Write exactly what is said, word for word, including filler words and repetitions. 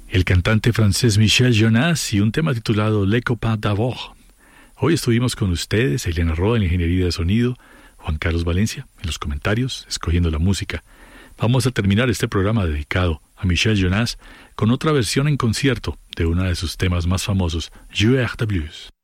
el cantante francés Michel Jonas y un tema titulado Les Copains d'Avor. Hoy estuvimos con ustedes, Eliana Roa en la ingeniería de sonido, Juan Carlos Valencia en los comentarios, escogiendo la música. Vamos a terminar este programa dedicado a Michel Jonas con otra versión en concierto de uno de sus temas más famosos, Joueur de Blues.